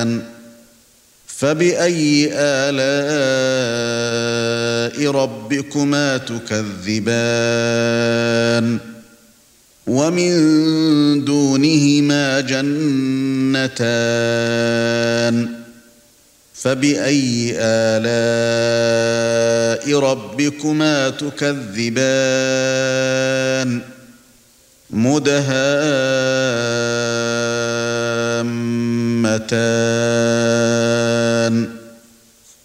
فبأي آلاء ربكما تكذبان ومن دونهما جنتان فبأي آلاء ربكما تكذبان مدهامتان